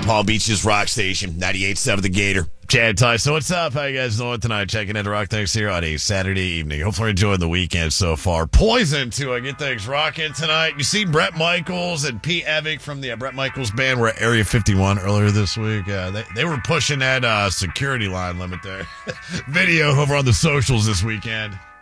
Palm Beach's Rock Station, 98.7 The Gator. Chad Tyson, what's up? How you guys doing tonight? Checking into Rock Things here on a Saturday evening. Hopefully enjoying the weekend so far. Poison to get things rocking tonight. You see Bret Michaels and Pete Evick from the Bret Michaels Band were at Area 51 earlier this week. They were pushing that security line limit there. Video over on the socials this weekend.